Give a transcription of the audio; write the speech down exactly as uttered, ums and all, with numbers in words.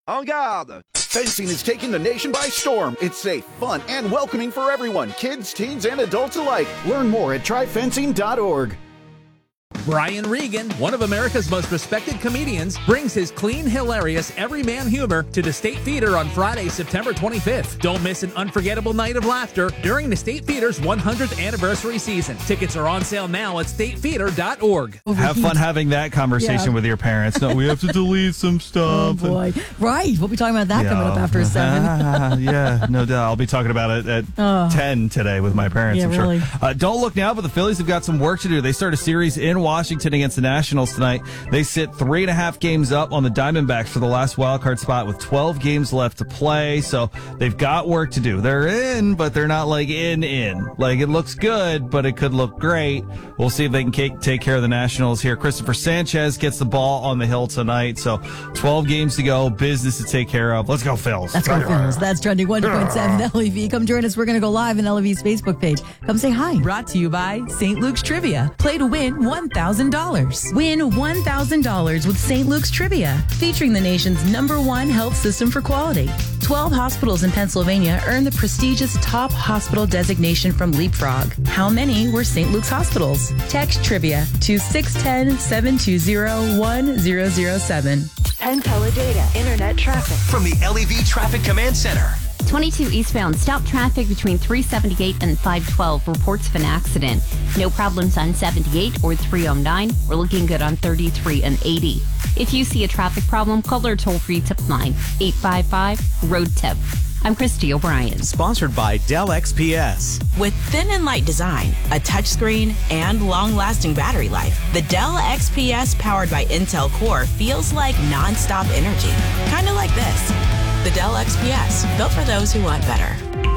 En garde! Fencing is taking the nation by storm. It's safe, fun, and welcoming for everyone, kids, teens, and adults alike. Learn more at try fencing dot org. Brian Regan, one of America's most respected comedians, brings his clean, hilarious, everyman humor to the State Theater on Friday, September twenty-fifth. Don't miss an unforgettable night of laughter during the State Theater's one hundredth anniversary season. Tickets are on sale now at state theater dot org. Have fun having that conversation Yeah. with your parents. No, we have to delete some Oh, stuff. boy. Right. We'll be talking about that coming up after seven. Ah, yeah, no doubt. I'll be talking about it at Oh. ten today with my parents, Yeah, I'm sure. really. Uh, don't look now, but the Phillies have got some work to do. They start a series in Washington against the Nationals tonight. They sit three and a half games up on the Diamondbacks for the last wild card spot with twelve games left to play. So they've got work to do. They're in, but they're not like in, in. Like it looks good, but it could look great. We'll see if they can take, take care of the Nationals here. Christopher Sanchez gets the ball on the hill tonight. So twelve games to go, business to take care of. Let's go, Phils. Let's go, Phils. That's trending one point seven L E V. Come join us. We're going to go live on L E V's Facebook page. Come say hi. Brought to you by Saint Luke's Trivia. Play to win one thousand dollars. Win one thousand dollars with Saint Luke's Trivia, featuring the nation's number one health system for quality. twelve hospitals in Pennsylvania earned the prestigious top hospital designation from Leapfrog. How many were Saint Luke's hospitals? Text Trivia to six one zero, seven two zero, one zero zero seven. Penn Teledata Internet Traffic. From the L E V Traffic Command Center. twenty-two eastbound, stop traffic between three seventy-eight and five twelve. Reports of an accident. No problems on seventy-eight or three oh nine. We're looking good on thirty-three and eighty. If you see a traffic problem, call our toll-free tip line, eight five five, road tip. I'm Christy O'Brien. Sponsored by Dell X P S. With thin and light design, a touchscreen, and long-lasting battery life, the Dell X P S powered by Intel Core feels like non-stop energy. Kind of like this. The Dell X P S, built for those who want better.